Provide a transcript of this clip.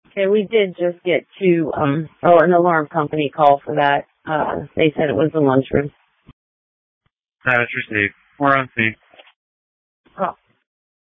Okay, we did just get an alarm company call for that. They said it was the lunchroom. Status received. We're on scene.